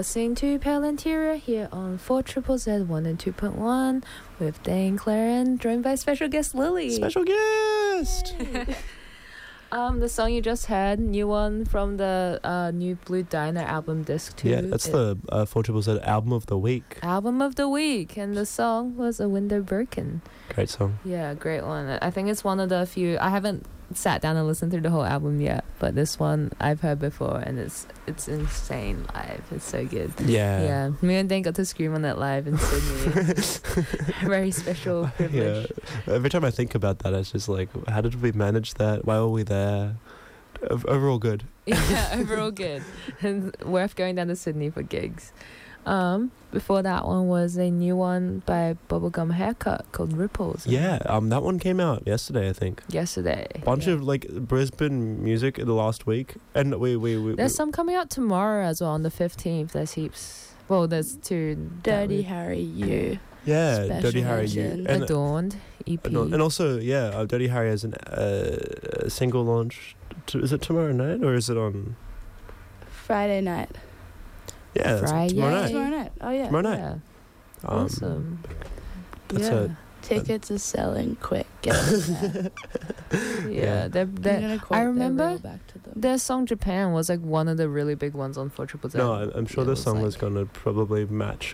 Listening to Pale Interior here on 4ZZZ 1 and 2.1 with Dane, Claire, and joined by special guest Lily. Special guest! The song you just heard, new one from the new Blue Diner album disc 2. Yeah, that's the 4ZZZ album of the week. Album of the week, and the song was A Window Broken. Great song. Yeah, great one. I think it's one of the few. I haven't sat down and listened through the whole album yet, but this one I've heard before, and it's insane live. It's so good. Yeah. Me and Dane got to scream on that live in Sydney. Very special privilege. Yeah. Every time I think about that, it's just like, how did we manage that? Why were we there? Overall good. Yeah, overall good. And worth going down to Sydney for gigs. Before that one was a new one by Bubblegum Haircut called Ripples. Yeah, that one came out yesterday, I think. Yesterday. Bunch of like Brisbane music in the last week, and there's some coming out tomorrow as well on the 15th. There's heaps. Well, there's two. Dirty Harry U. Yeah, Special Dirty Harry U. version. And Adorned EP. And also, yeah, Dirty Harry has a single launch. Is it tomorrow night or is it on Friday night. Yeah, that's Friday. tomorrow night. Tomorrow night. Oh yeah. Tomorrow night. Yeah. Awesome. That's yeah. Tickets are selling quick. Get them there. Yeah, I'm gonna quote I remember their reel back to them. their song Japan was like one of the really big ones on 4ZZZ. No, I'm sure Yeah, this song was going to probably match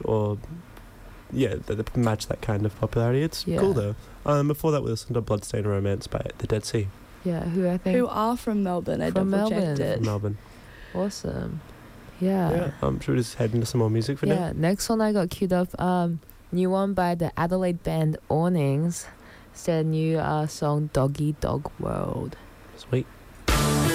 match that kind of popularity. It's cool though. Before that, we listened to Bloodstained Romance by The Dead Sea. Yeah, who I think Who are from Melbourne? I From double checked Melbourne. it. From Melbourne. awesome. Yeah. Should we just head into some more music for now? Yeah, next one I got queued up. New one by the Adelaide band Awnings. It's their new song Doggy Dog World. Sweet.